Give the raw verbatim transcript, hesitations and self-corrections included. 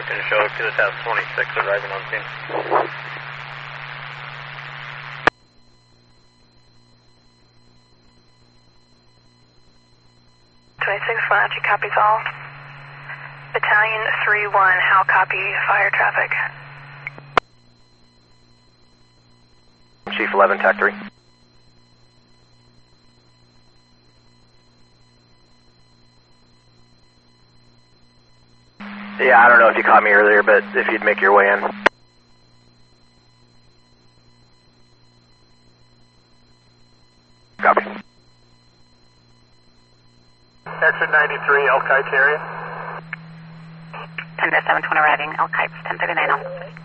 can show to the South twenty-six arriving on scene. twenty-six, Fibonacci copies all. Battalion three one, how copy fire traffic? Chief eleven, T A C three. Yeah, I don't know if you caught me earlier, but if you'd make your way in. Copy. Exit ninety-three, El Kite area. ten seven twenty arriving, El Kites, ten thirty-nine.